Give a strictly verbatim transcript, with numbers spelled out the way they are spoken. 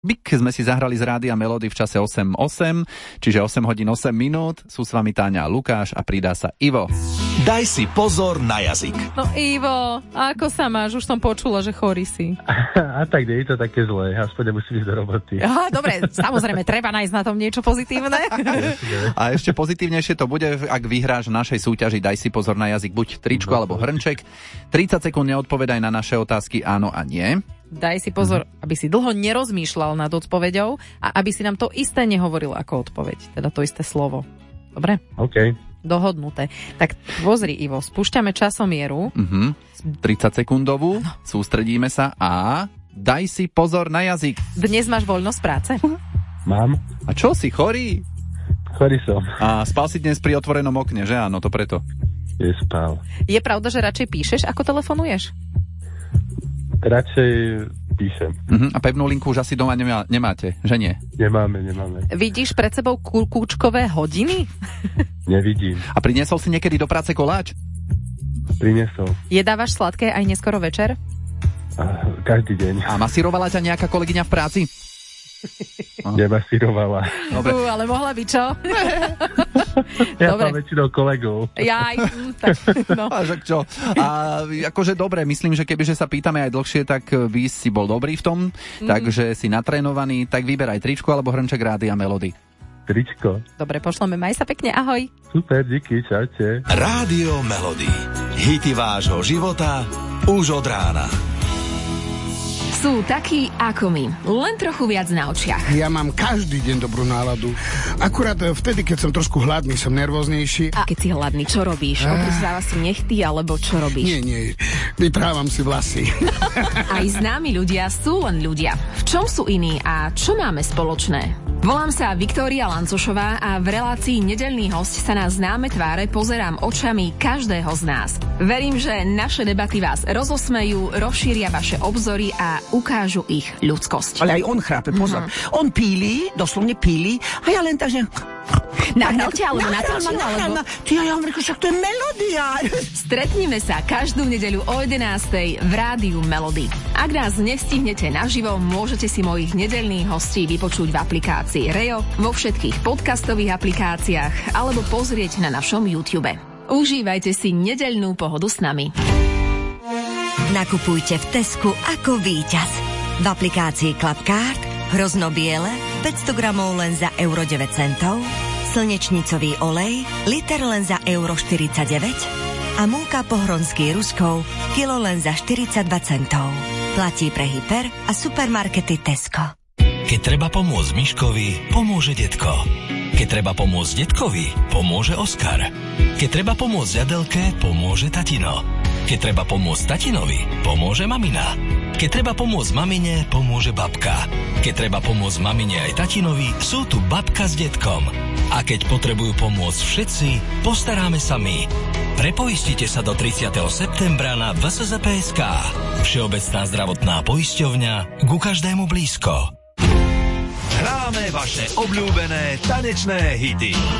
Bik sme si zahrali z Rádia Melody v čase osem osem, čiže osem hodín osem minút. Sú s vami Táňa a Lukáš a pridá sa Ivo. Daj si pozor na jazyk. No Ivo, ako sa máš? Už som počula, že chorý si. A tak nie je to také zlé, aspoň nemusím ísť do roboty. Aha, dobre, samozrejme, treba nájsť na tom niečo pozitívne. A ešte pozitívnejšie to bude, ak vyhráš v našej súťaži Daj si pozor na jazyk, buď tričko alebo hrnček. tridsať sekúnd neodpovedaj na naše otázky áno a nie. Daj si pozor, aby si dlho nerozmýšľal nad odpoveďou a aby si nám to isté nehovoril ako odpoveď, teda to isté slovo. Dobre? OK. Dohodnuté. Tak pozri, Ivo, spúšťame časomieru. Uh-huh. tridsať sekundovú, no. Sústredíme sa a daj si pozor na jazyk. Dnes máš voľno z práce? Mám. A čo, si chorý? Chorý som. A spal si dnes pri otvorenom okne, že áno, to preto. Je spal. Je pravda, že radšej píšeš, ako telefonuješ? Radšej píšem. Uh-huh. A pevnú linku už asi doma nemá, nemáte, že nie? Nemáme, nemáme. Vidíš pred sebou kúčkové hodiny? Nevidím. A priniesol si niekedy do práce koláč? Priniesol. Jedávaš sladké aj neskoro večer? A, každý deň. A masírovala ťa nejaká kolegyňa v práci? No. Nemasírovala. Dobre. Uh, ale mohla by, čo? Ja dobre. mám väčšinou kolegov. Jaj, mm, tak, no. A že čo? A akože dobre, myslím, že kebyže sa pýtame aj dlhšie, tak by si bol dobrý v tom, mm. takže si natrénovaný, tak vyberaj tričko alebo hrnček Rádia Melody. Tričko. Dobre, pošleme, maj sa pekne, ahoj. Super, díky, čaute. Rádio Melody. Hity vášho života už od rána. Sú takí ako my, len trochu viac na očiach. Ja mám každý deň dobrú náladu. Akurát vtedy, keď som trošku hladný, som nervóznejší. A keď si hladný, čo robíš? Ah. Otrizáva si nechty, alebo čo robíš? Nie, nie, vyprávam si vlasy. Aj známi ľudia sú len ľudia. V čom sú iní a čo máme spoločné? Volám sa Viktória Lancošová a v relácii Nedeľný hosť sa na známe tváre pozerám očami každého z nás. Verím, že naše debaty vás rozosmejú, rozšíria vaše obzory a ukážu ich ľudskosť. Ale aj on chrápe, pozor. Mm-hmm. On píli, doslovne píli, a ja len tak, že... Nahnelte alebo natočil, alebo... Ty, ja hovorím, však to je melódia. Stretnime sa každú nedeľu o jedenástej v Rádiu Melody. Ak nás nestihnete naživo, môžete si mojich nedeľných hostí vypočuť v aplikácii Rejo, vo všetkých podcastových aplikáciách alebo pozrieť na našom YouTube. Užívajte si nedeľnú pohodu s nami. Nakupujte v Tesku ako víťaz. V aplikácii Clubcard hrozno biele päťsto gramov len za euro deväť centov, slnečnicový olej liter len za euro štyridsaťdeväť a múka pohronský Ruskov kilo len za štyridsaťdva centov. Platí pre hyper a supermarkety Tesco. Keď treba pomôcť Miškovi, pomôže detko. Keď treba pomôcť detkovi, pomôže Oskar. Keď treba pomôcť Adelke, pomôže tatino. Keď treba pomôcť tatinovi, pomôže mamina. Keď treba pomôcť mamine, pomôže babka. Keď treba pomôcť mamine aj tatinovi, sú tu babka s detkom. A keď potrebujú pomôcť všetci, postaráme sa my. Prepoistite sa do tridsiateho septembra na vé es zet pé bodka es ká. Všeobecná zdravotná poisťovňa, ku každému blízko. Hráme vaše obľúbené tanečné hity.